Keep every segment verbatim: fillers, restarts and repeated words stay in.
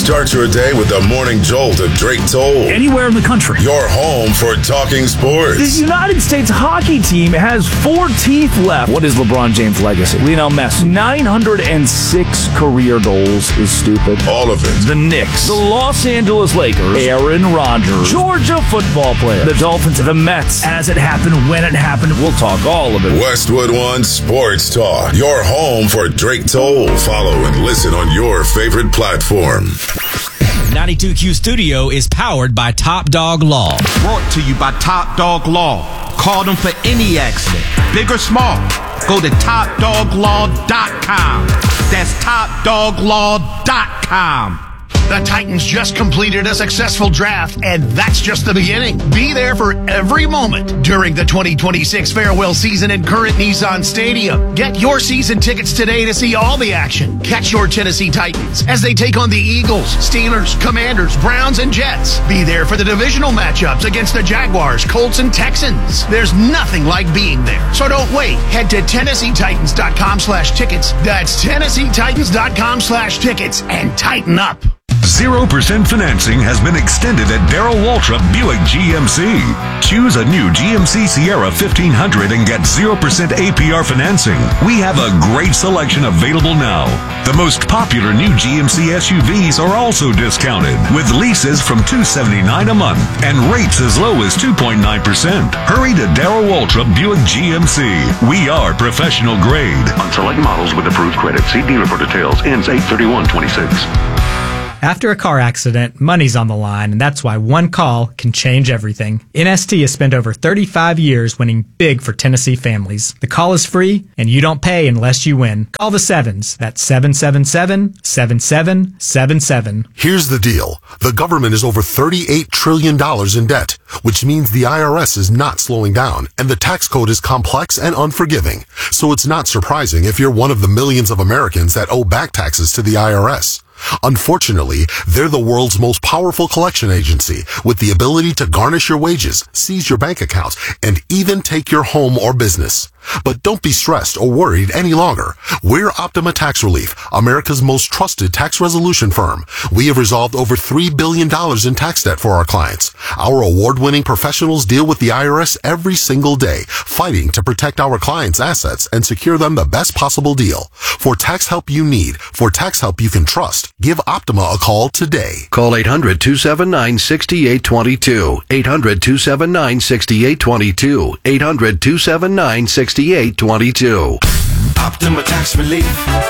Start your day with the morning jolt of Drake Toll. Anywhere in the country. Your home for talking sports. The United States hockey team has four teeth left. What is LeBron James' legacy? Lionel Messi. nine hundred six career goals is stupid. All of it. The Knicks. The Los Angeles Lakers. Aaron Rodgers. Georgia football player. The Dolphins. The Mets. As it happened, when it happened, we'll talk all of it. Westwood One Sports Talk. Your home for Drake Toll. Follow and listen on your favorite platform. ninety-two Q Studio is powered by Top Dog Law. Brought to you by Top Dog Law. Call them for any accident, big or small. Go to top dog law dot com. That's top dog law dot com. The Titans just completed a successful draft, and that's just the beginning. Be there for every moment during the twenty twenty-six farewell season in current Nissan Stadium. Get your season tickets today to see all the action. Catch your Tennessee Titans as they take on the Eagles, Steelers, Commanders, Browns, and Jets. Be there for the divisional matchups against the Jaguars, Colts, and Texans. There's nothing like being there. So don't wait. Head to Tennessee Titans dot com slash tickets. That's Tennessee Titans dot com slash tickets and tighten up. zero percent financing has been extended at Darrell Waltrip Buick G M C. Choose a new G M C Sierra fifteen hundred and get zero percent A P R financing. We have a great selection available now. The most popular new G M C S U Vs are also discounted, with leases from two hundred seventy-nine dollars a month and rates as low as two point nine percent. Hurry to Darrell Waltrip Buick G M C. We are professional grade. On select models with approved credit. See dealer for details. Ends eight thirty-one twenty-six. After a car accident, money's on the line, and that's why one call can change everything. N S T has spent over thirty-five years winning big for Tennessee families. The call is free, and you don't pay unless you win. Call the Sevens. That's seven seven seven, seven seven seven seven. Here's the deal. The government is over thirty-eight trillion dollars in debt, which means the I R S is not slowing down, and the tax code is complex and unforgiving. So it's not surprising if you're one of the millions of Americans that owe back taxes to the I R S. Unfortunately, they're the world's most powerful collection agency, with the ability to garnish your wages, seize your bank accounts, and even take your home or business. But don't be stressed or worried any longer. We're Optima Tax Relief, America's most trusted tax resolution firm. We have resolved over three billion dollars in tax debt for our clients. Our award-winning professionals deal with the I R S every single day, fighting to protect our clients' assets and secure them the best possible deal. For tax help you need, for tax help you can trust, give Optima a call today. Call eight hundred, two seven nine, six eight two two. eight hundred, two seven nine, six eight two two. eight hundred, two seven nine, six eight two two. Optima Tax Relief.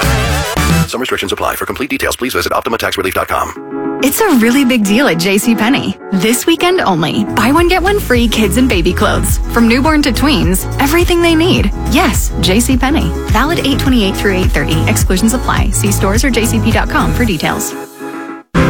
Some restrictions apply. For complete details, please visit optima tax relief dot com. It's a really big deal at JCPenney. This weekend only. Buy one, get one free kids and baby clothes. From newborn to tweens, everything they need. Yes, JCPenney. Valid eight twenty-eight through eight thirty. Exclusions apply. See stores or j c p dot com for details.